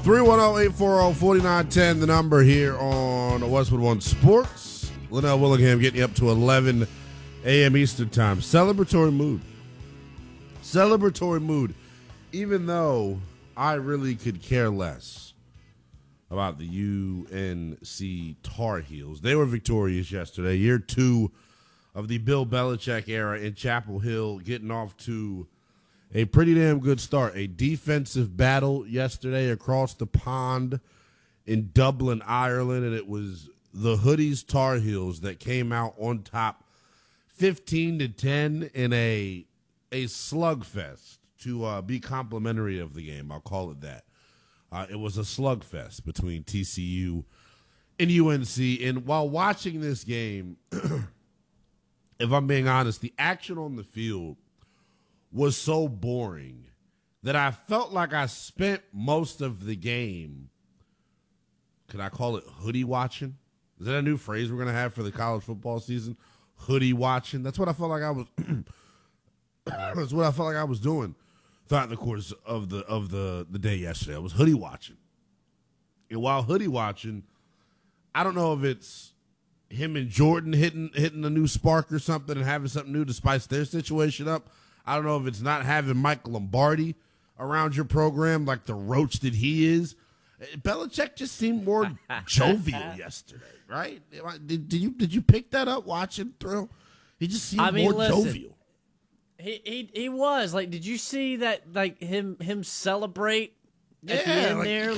310-840-4910, the number here on Westwood One Sports. Linnell Willingham getting you up to 11 a.m. Eastern Time. Celebratory mood. Celebratory mood. Even though I really could care less about the UNC Tar Heels. They were victorious yesterday. Year 2 of the Bill Belichick era in Chapel Hill, getting off to a pretty damn good start. A defensive battle yesterday across the pond in Dublin, Ireland, and it was the Hoodies Tar Heels that came out on top 15-10 in a slugfest to be complimentary of the game. I'll call it that. It was a slugfest between TCU and UNC. And while watching this game, if I'm being honest, the action on the field was so boring that I felt like I spent most of the game, could I call it hoodie watching? Is that a new phrase we're going to have for the college football season? Hoodie watching. That's what I felt like I was that's what I felt like I was doing throughout the course of the day yesterday. I was hoodie watching. And while hoodie watching, I don't know if it's him and Jordan hitting a new spark or something and having something new to spice their situation up. I don't know if it's not having Mike Lombardi around your program like the roach that he is. Belichick just seemed more jovial yesterday, right? Did you pick that up watching through? He just seemed more jovial. He was like. Did you see that? Like him celebrate at the end there.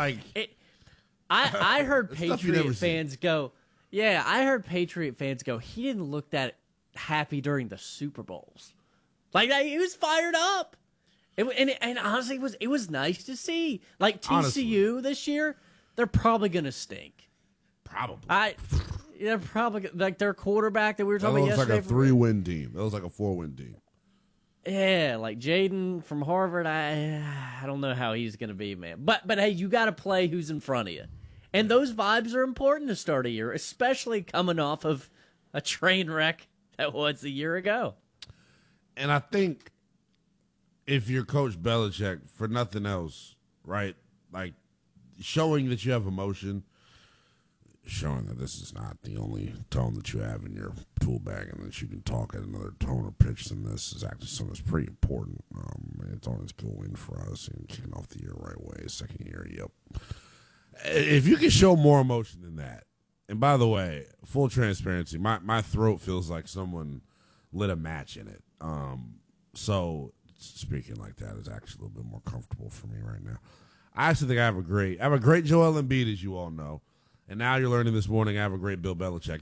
I heard Patriot fans go. Yeah, I heard Patriot fans go. He didn't look that happy during the Super Bowls. Like he was fired up. And honestly, it was nice to see. Like TCU honestly, this year, they're probably gonna stink. Probably. They're probably like their quarterback that we were talking about yesterday. That was like a 3-win team. That was like a 4-win team. Yeah, like Jaden from Harvard. I don't know how he's gonna be, man. But hey, you got to play who's in front of you, and those vibes are important to start a year, especially coming off of a train wreck that was a year ago. And I think if you're Coach Belichick, for nothing else, right, like showing that you have emotion, showing that this is not the only tone that you have in your tool bag and that you can talk at another tone or pitch than this is actually something that's pretty important. It's always a good win for us and kicking off the year right way. Second year, yep. If you can show more emotion than that, and by the way, full transparency, my throat feels like someone lit a match in it. So speaking like that is actually a little bit more comfortable for me right now. I actually think I have a great Joel Embiid, as you all know. And now you're learning this morning I have a great Bill Belichick.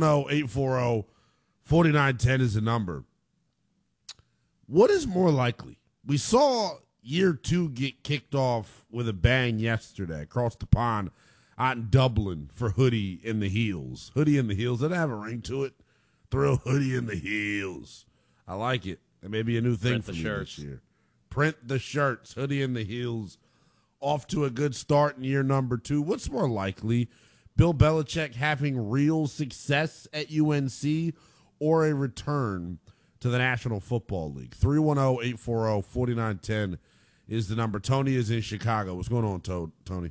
310-840-4910 is the number. What is more likely? We saw year 2 get kicked off with a bang yesterday across the pond out in Dublin for Hoodie in the Heels. Hoodie in the Heels. Doesn't have a ring to it. Throw Hoodie in the Heels. I like it. It may be a new thing for me this year. Print the shirts. Hoodie in the Heels. Off to a good start in year number 2. What's more likely? Bill Belichick having real success at UNC or a return to the National Football League? 310-840-4910 is the number. Tony is in Chicago. What's going on, Tony?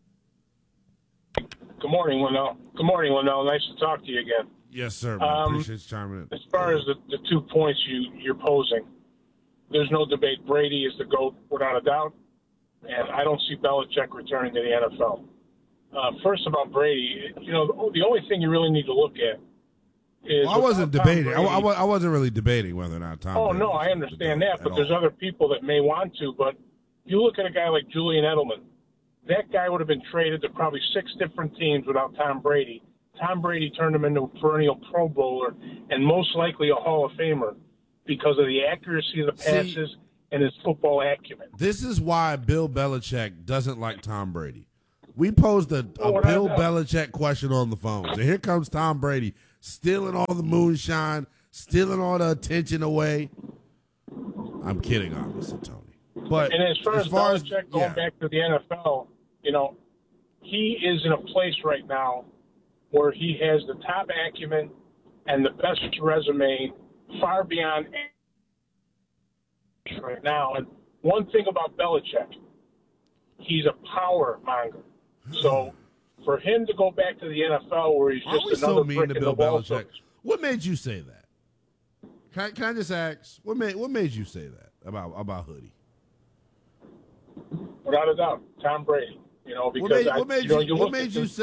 Good morning, Linnell. Nice to talk to you again. Yes, sir. Appreciate you chiming in. As far as the 2 points you're posing, there's no debate. Brady is the GOAT without a doubt, and I don't see Belichick returning to the NFL. First about Brady, the only thing you really need to look at is... Well, I wasn't debating. I wasn't really debating whether or not Tom Brady... no, I understand that, but there's other people that may want to. But you look at a guy like Julian Edelman. That guy would have been traded to probably 6 different teams without Tom Brady. Tom Brady turned him into a perennial Pro Bowler and most likely a Hall of Famer because of the accuracy of the passes and his football acumen. This is why Bill Belichick doesn't like Tom Brady. We posed a Bill Belichick question on the phone. And here comes Tom Brady stealing all the moonshine, stealing all the attention away. I'm kidding, obviously, Tony. But and as far as Belichick going back to the NFL, he is in a place right now where he has the top acumen and the best resume far beyond right now. And one thing about Belichick, he's a power monger. So for him to go back to the NFL where he's just another brick in the wall. What made you say that? Can I just ask, what made you say that about Hoodie? Without a doubt, Tom Brady. Because what made you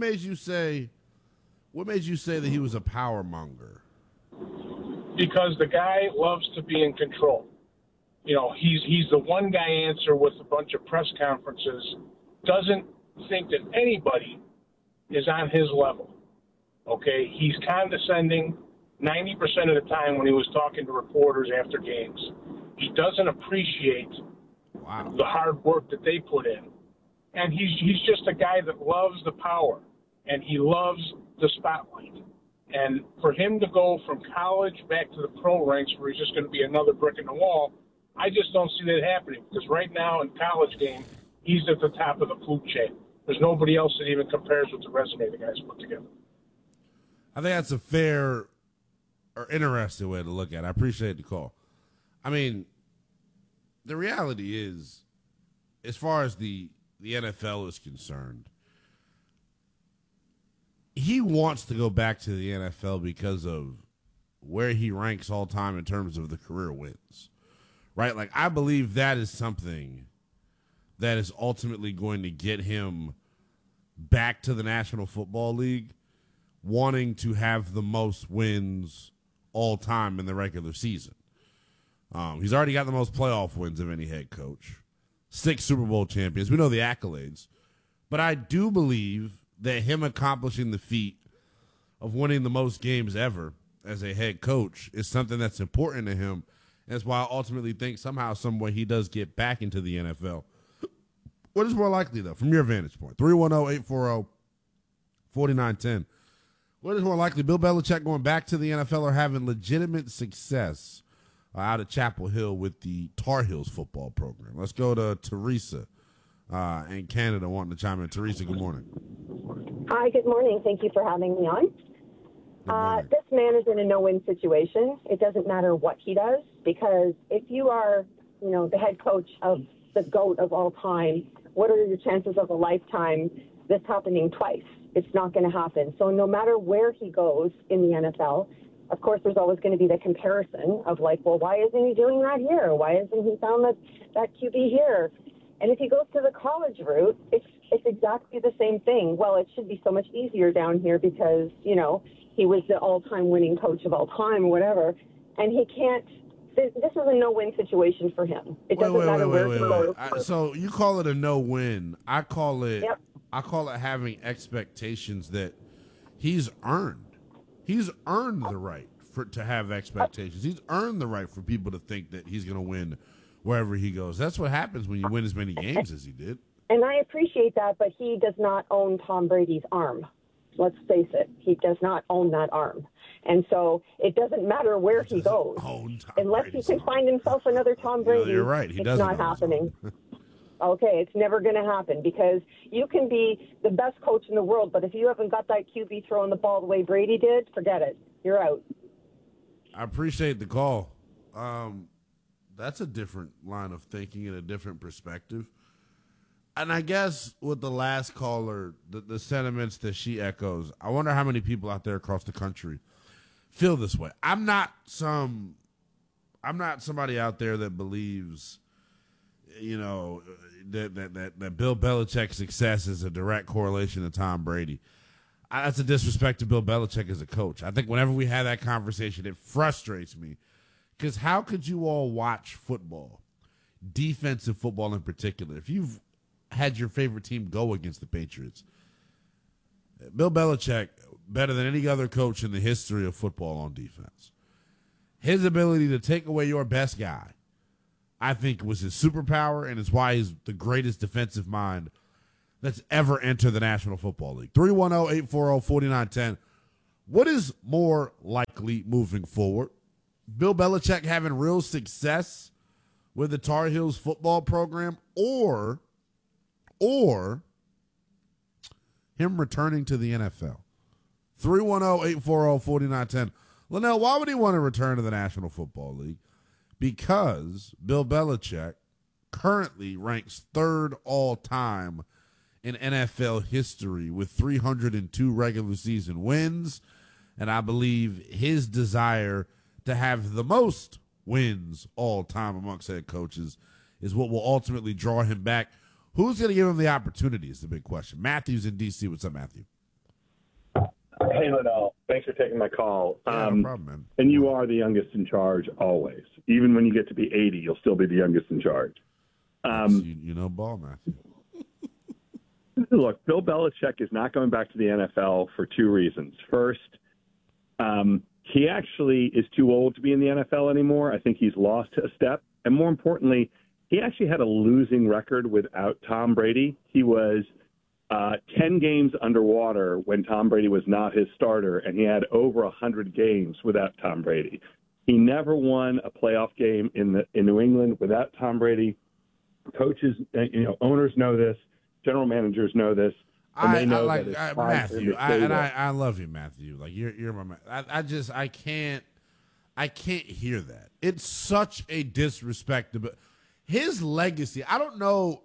say that he was a power monger? Because the guy loves to be in control. He's the one guy answer with a bunch of press conferences. Doesn't think that anybody is on his level. Okay, he's condescending 90% of the time when he was talking to reporters after games. He doesn't appreciate the hard work that they put in. And he's just a guy that loves the power, and he loves the spotlight. And for him to go from college back to the pro ranks where he's just going to be another brick in the wall, I just don't see that happening. Because right now in college game, he's at the top of the food chain. There's nobody else that even compares with the resume the guy's put together. I think that's a fair or interesting way to look at it. I appreciate the call. I mean, the reality is, as far as the NFL is concerned, he wants to go back to the NFL because of where he ranks all time in terms of the career wins, right? Like, I believe that is something that is ultimately going to get him back to the National Football League, wanting to have the most wins all time in the regular season. He's already got the most playoff wins of any head coach. 6 Super Bowl champions. We know the accolades. But I do believe that him accomplishing the feat of winning the most games ever as a head coach is something that's important to him. That's why I ultimately think somehow, some way, he does get back into the NFL. What is more likely, though, from your vantage point? 310-840-4910. What is more likely, Bill Belichick going back to the NFL or having legitimate success out of Chapel Hill with the Tar Heels football program? Let's go to Teresa in Canada wanting to chime in. Teresa, good morning. Hi, good morning. Thank you for having me on. This man is in a no-win situation. It doesn't matter what he does, because if you are, the head coach of the GOAT of all time, what are your chances of a lifetime this happening twice? It's not going to happen. So no matter where he goes in the NFL, of course, there's always going to be the comparison of like, well, why isn't he doing that here? Why isn't he found that QB here? And if he goes to the college route, it's exactly the same thing. Well, it should be so much easier down here because, he was the all-time winning coach of all time or whatever. And he can't. This is a no-win situation for him. It doesn't matter where he goes. So you call it a no-win. I call it having expectations that he's earned. He's earned the right to have expectations. He's earned the right for people to think that he's going to win wherever he goes. That's what happens when you win as many games as he did. And I appreciate that, but he does not own Tom Brady's arm. Let's face it. He does not own that arm. And so it doesn't matter where he goes. Unless he can find himself another Tom Brady, you're right. It's not happening. Okay, it's never going to happen, because you can be the best coach in the world, but if you haven't got that QB throwing the ball the way Brady did, forget it. You're out. I appreciate the call. That's a different line of thinking and a different perspective. And I guess with the last caller, the sentiments that she echoes, I wonder how many people out there across the country feel this way. I'm not somebody out there that believes, that Bill Belichick's success is a direct correlation to Tom Brady. That's a disrespect to Bill Belichick as a coach. I think whenever we have that conversation, it frustrates me, because how could you all watch football, defensive football in particular, if you've had your favorite team go against the Patriots? Bill Belichick, better than any other coach in the history of football on defense. His ability to take away your best guy, I think, was his superpower, and it's why he's the greatest defensive mind that's ever entered the National Football League. 310-840-4910. What is more likely moving forward? Bill Belichick having real success with the Tar Heels football program, or him returning to the NFL? 310-840-4910. Linnell, why would he want to return to the National Football League? Because Bill Belichick currently ranks 3rd all time in NFL history with 302 regular season wins. And I believe his desire to have the most wins all time amongst head coaches is what will ultimately draw him back. Who's going to give him the opportunity is the big question. Matthew's in D.C. What's up, Matthew? Hey, Liddell. Thanks for taking my call. Yeah, no problem, man. And you are the youngest in charge always. Even when you get to be 80, you'll still be the youngest in charge. You know ball, Matthew. Look, Bill Belichick is not going back to the NFL for 2 reasons. First, he actually is too old to be in the NFL anymore. I think he's lost a step. And more importantly, he actually had a losing record without Tom Brady. He was 10 games underwater when Tom Brady was not his starter, and he had over 100 games without Tom Brady. He never won a playoff game in New England without Tom Brady. Coaches, owners know this. General managers know this. And they know Matthew. I love you, Matthew. Like you're my man. I can't hear that. It's such a disrespect. But his legacy, I don't know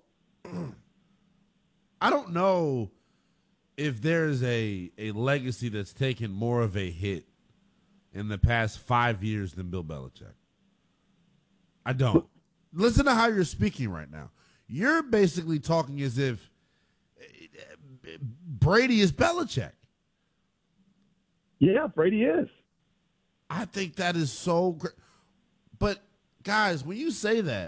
if there's a legacy that's taken more of a hit in the past 5 years than Bill Belichick. I don't. Listen to how you're speaking right now. You're basically talking as if Brady is Belichick. Yeah, Brady is. I think that is so great. But, guys, when you say that,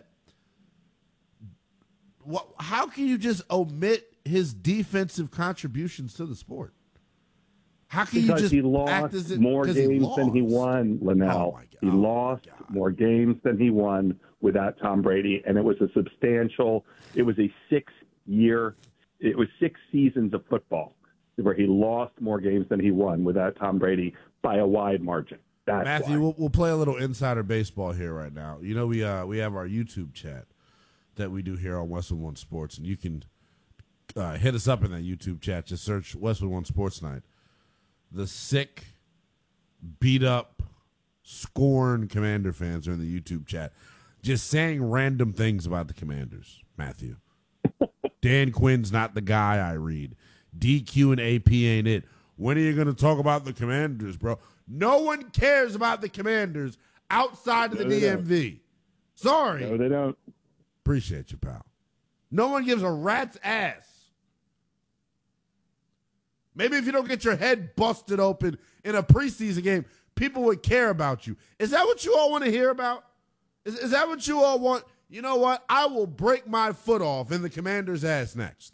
how can you just omit his defensive contributions to the sport? How can because you just he lost more games than he won, Linnell. Oh he lost more games than he won without Tom Brady, and it was a substantial. It was a 6 seasons of football where he lost more games than he won without Tom Brady by a wide margin. That's Matthew, we'll play a little insider baseball here right now. You know, we have our YouTube chat that we do here on Westwood One Sports, and you can hit us up in that YouTube chat. Just search Westwood One Sports Night. The sick, beat up, scorned Commander fans are in the YouTube chat, just saying random things about the Commanders. Matthew, Dan Quinn's not the guy I read. DQ and AP ain't it. When are you going to talk about the Commanders, bro? No one cares about the Commanders outside of the DMV. Sorry. No, they don't. Appreciate you, pal. No one gives a rat's ass. Maybe if you don't get your head busted open in a preseason game, people would care about you. Is that what you all want to hear about? Is that what you all want? You know what? I will break my foot off in the Commander's ass next.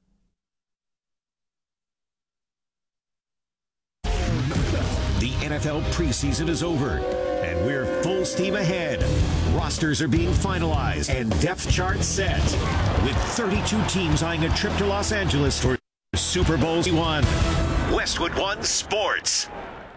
The NFL preseason is over, and we're full steam ahead. Rosters are being finalized and depth charts set, with 32 teams eyeing a trip to Los Angeles for Super Bowl 1. Westwood One Sports.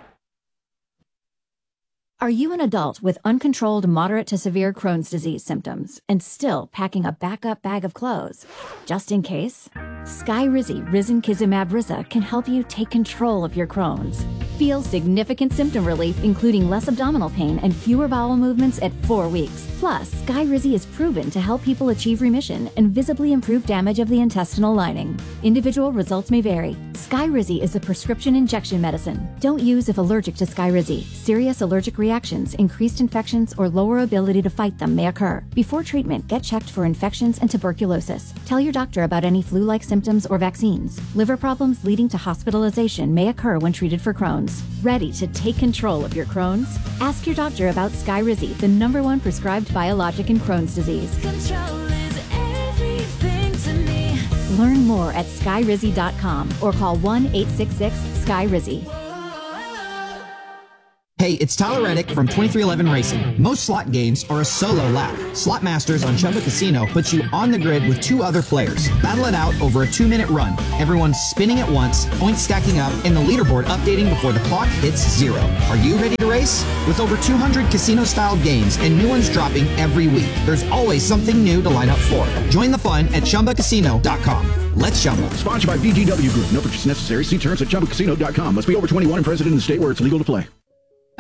Are you an adult with uncontrolled moderate to severe Crohn's disease symptoms and still packing a backup bag of clothes? Just in case? Skyrizi Risankizumab Riza can help you take control of your Crohn's. Feel significant symptom relief, including less abdominal pain and fewer bowel movements at 4 weeks. Plus, Skyrizi is proven to help people achieve remission and visibly improve damage of the intestinal lining. Individual results may vary. Skyrizi is a prescription injection medicine. Don't use if allergic to Skyrizi. Serious allergic reactions, increased infections, or lower ability to fight them may occur. Before treatment, get checked for infections and tuberculosis. Tell your doctor about any flu-like symptoms or vaccines. Liver problems leading to hospitalization may occur when treated for Crohn's. Ready to take control of your Crohn's? Ask your doctor about Skyrizi, the #1 prescribed biologic in Crohn's disease. Control is everything to me. Learn more at skyrizi.com or call 1-866-SKY-RIZZY. Hey, it's Tyler Reddick from 2311 Racing. Most slot games are a solo lap. Slot Masters on Chumba Casino puts you on the grid with 2 other players. Battle it out over a 2-minute run. Everyone's spinning at once, points stacking up, and the leaderboard updating before the clock hits 0. Are you ready to race? With over 200 casino-style games and new ones dropping every week, there's always something new to line up for. Join the fun at ChumbaCasino.com. Let's Chumba. Sponsored by VGW Group. No purchase necessary. See terms at ChumbaCasino.com. Must be over 21 and present in the state where it's legal to play.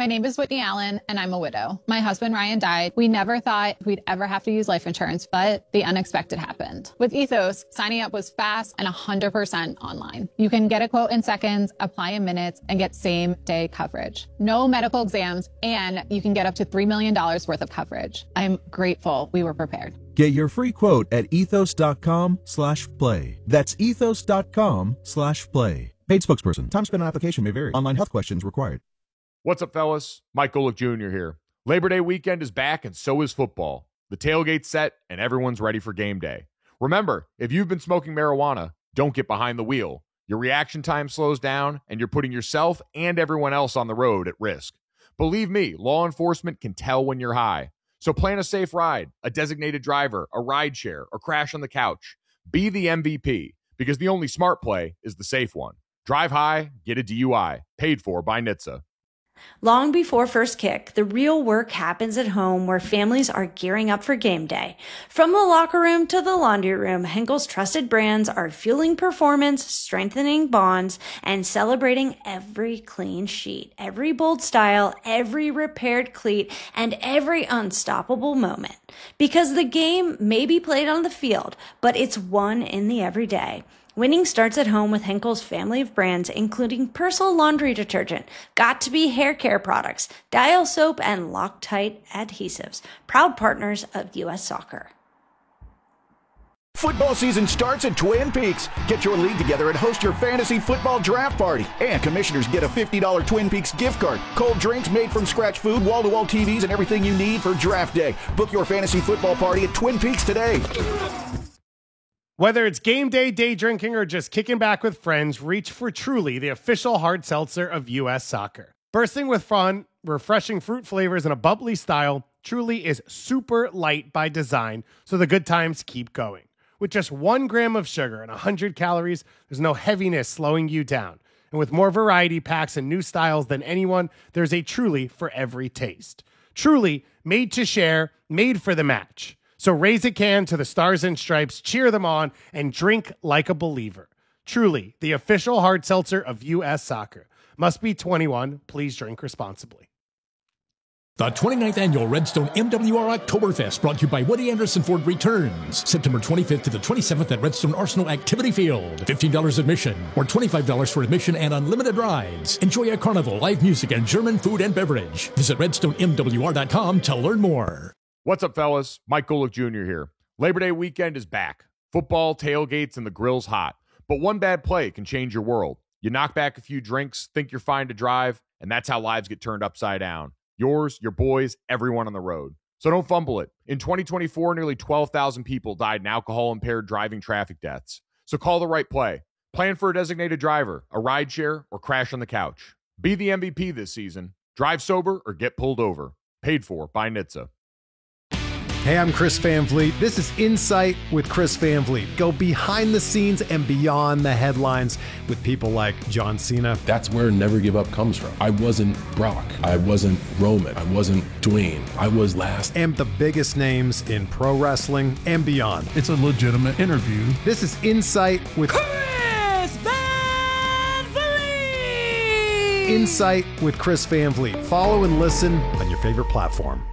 My name is Whitney Allen, and I'm a widow. My husband, Ryan, died. We never thought we'd ever have to use life insurance, but the unexpected happened. With Ethos, signing up was fast and 100% online. You can get a quote in seconds, apply in minutes, and get same-day coverage. No medical exams, and you can get up to $3 million worth of coverage. I'm grateful we were prepared. Get your free quote at ethos.com/play. That's ethos.com/play. Paid spokesperson. Time spent on application may vary. Online health questions required. What's up, fellas? Mike Golick Jr. here. Labor Day weekend is back, and so is football. The tailgate's set, and everyone's ready for game day. Remember, if you've been smoking marijuana, don't get behind the wheel. Your reaction time slows down, and you're putting yourself and everyone else on the road at risk. Believe me, law enforcement can tell when you're high. So plan a safe ride, a designated driver, a ride share, or crash on the couch. Be the MVP, because the only smart play is the safe one. Drive high, get a DUI. Paid for by NHTSA. Long before first kick, the real work happens at home where families are gearing up for game day. From the locker room to the laundry room, Henkel's trusted brands are fueling performance, strengthening bonds, and celebrating every clean sheet, every bold style, every repaired cleat, and every unstoppable moment. Because the game may be played on the field, but it's won in the everyday. Winning starts at home with Henkel's family of brands, including Persil laundry detergent, Got2b hair care products, Dial soap, and Loctite adhesives. Proud partners of U.S. Soccer. Football season starts at Twin Peaks. Get your league together and host your fantasy football draft party. And commissioners get a $50 Twin Peaks gift card, cold drinks, made from scratch food, wall-to-wall TVs, and everything you need for draft day. Book your fantasy football party at Twin Peaks today. Whether it's game day, day drinking, or just kicking back with friends, reach for Truly, the official hard seltzer of U.S. Soccer. Bursting with fun, refreshing fruit flavors, and a bubbly style, Truly is super light by design, so the good times keep going. With just 1 gram of sugar and 100 calories, there's no heaviness slowing you down. And with more variety packs and new styles than anyone, there's a Truly for every taste. Truly, made to share, made for the match. So raise a can to the Stars and Stripes, cheer them on, and drink like a believer. Truly, the official hard seltzer of U.S. Soccer. Must be 21. Please drink responsibly. The 29th Annual Redstone MWR Oktoberfest, brought to you by Woody Anderson Ford, returns September 25th to the 27th at Redstone Arsenal Activity Field. $15 admission or $25 for admission and unlimited rides. Enjoy a carnival, live music, and German food and beverage. Visit redstonemwr.com to learn more. What's up, fellas? Mike Golick Jr. here. Labor Day weekend is back. Football, tailgates, and the grill's hot. But one bad play can change your world. You knock back a few drinks, think you're fine to drive, and that's how lives get turned upside down. Yours, your boys, everyone on the road. So don't fumble it. In 2024, nearly 12,000 people died in alcohol-impaired driving traffic deaths. So call the right play. Plan for a designated driver, a ride share, or crash on the couch. Be the MVP this season. Drive sober or get pulled over. Paid for by NHTSA. Hey, I'm Chris Van Vliet. This is Insight with Chris Van Vliet. Go behind the scenes and beyond the headlines with people like John Cena. That's where Never Give Up comes from. I wasn't Brock. I wasn't Roman. I wasn't Dwayne. I was last. And the biggest names in pro wrestling and beyond. It's a legitimate interview. This is Insight with Chris Van Vliet! Insight with Chris Van Vliet. Follow and listen on your favorite platform.